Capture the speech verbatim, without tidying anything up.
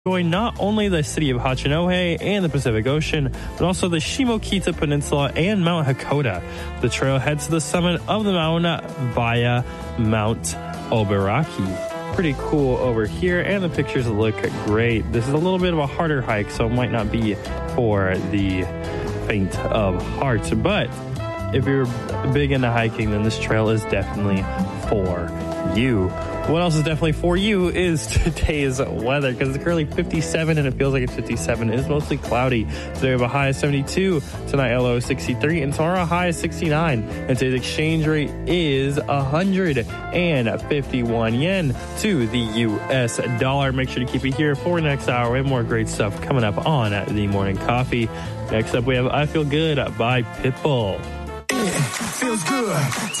Enjoy not only the city of Hachinohe and the Pacific Ocean, but also the Shimokita Peninsula and Mount Hakoda. The trail heads to the summit of the mountain via Mount Obaraki. Pretty cool over here, and the pictures look great. This is a little bit of a harder hike, so it might not be for the faint of heart. But if you're big into hiking, then this trail is definitely for you. What else is definitely for you is today's weather, because it's currently fifty-seven and it feels like it's fifty-seven. It is mostly cloudy. Today we have a high of seventy-two, tonight a low of sixty-three, and tomorrow a high of sixty-nine. And today's exchange rate is one hundred fifty-one yen to the U S dollar. Make sure to keep it here for next hour. We have more great stuff coming up on the Morning Coffee. Next up we have I Feel Good by Pitbull. It feels good.